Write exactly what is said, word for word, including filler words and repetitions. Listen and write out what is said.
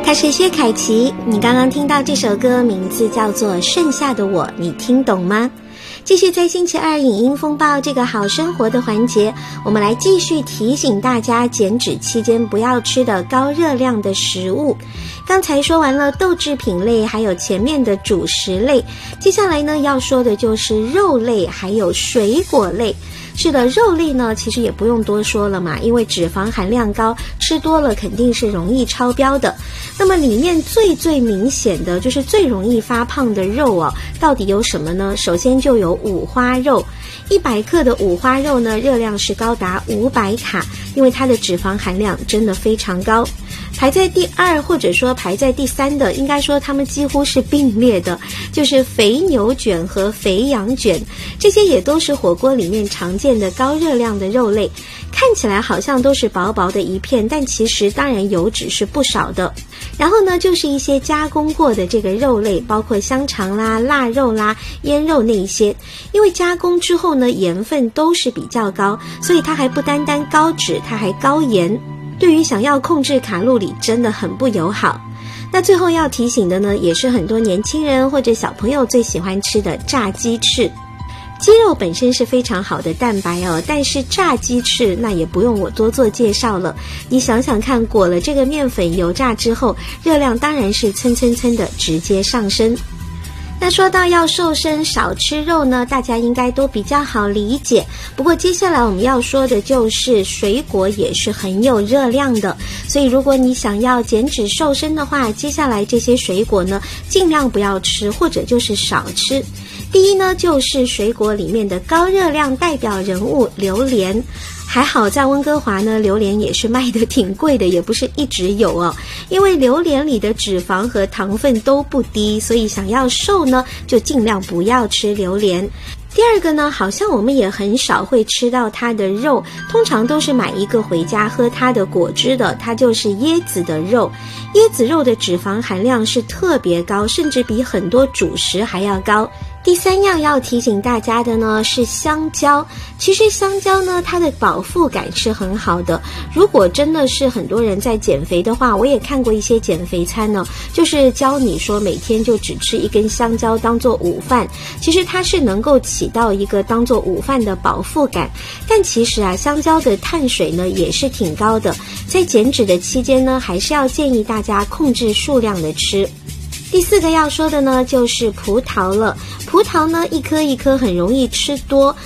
他是薛凯琪，你刚刚听到这首歌名字叫做《剩下的我》，你听懂吗？继续在星期二影音风暴这个好生活的环节，我们来继续提醒大家减脂期间不要吃的高热量的食物。刚才说完了豆制品类还有前面的主食类，接下来呢要说的就是肉类还有水果类。是的，肉类呢其实也不用多说了嘛，因为脂肪含量高，吃多了肯定是容易超标的。那么里面最最明显的就是最容易发胖的肉哦，到底有什么呢？首先就有五花肉，一百克的五花肉呢热量是高达五百卡，因为它的脂肪含量真的非常高。排在第二或者说排在第三的，应该说它们几乎是并列的，就是肥牛卷和肥羊卷，这些也都是火锅里面常见的高热量的肉类，看起来好像都是薄薄的一片，但其实当然油脂是不少的。然后呢就是一些加工过的这个肉类，包括香肠啦、腊肉啦、腌肉那一些，因为加工之后呢盐分都是比较高，所以它还不单单高脂，它还高盐，对于想要控制卡路里真的很不友好。那最后要提醒的呢，也是很多年轻人或者小朋友最喜欢吃的炸鸡翅。鸡肉本身是非常好的蛋白哦，但是炸鸡翅那也不用我多做介绍了，你想想看，裹了这个面粉油炸之后，热量当然是蹭蹭蹭的直接上升。那说到要瘦身少吃肉呢，大家应该都比较好理解，不过接下来我们要说的就是水果也是很有热量的，所以如果你想要减脂瘦身的话，接下来这些水果呢尽量不要吃，或者就是少吃。第一呢就是水果里面的高热量代表人物榴莲，还好在温哥华呢榴莲也是卖得挺贵的，也不是一直有哦，因为榴莲里的脂肪和糖分都不低，所以想要瘦呢就尽量不要吃榴莲。第二个呢，好像我们也很少会吃到它的肉，通常都是买一个回家喝它的果汁的，它就是椰子的肉。椰子肉的脂肪含量是特别高，甚至比很多主食还要高。第三样要提醒大家的呢是香蕉。其实香蕉呢它的饱腹感是很好的，如果真的是很多人在减肥的话，我也看过一些减肥餐呢，就是教你说每天就只吃一根香蕉当做午饭，其实它是能够起到一个当做午饭的饱腹感。但其实啊香蕉的碳水呢也是挺高的，在减脂的期间呢还是要建议大家控制数量的吃。第四个要说的呢就是葡萄了，葡萄呢一颗一颗很容易吃多，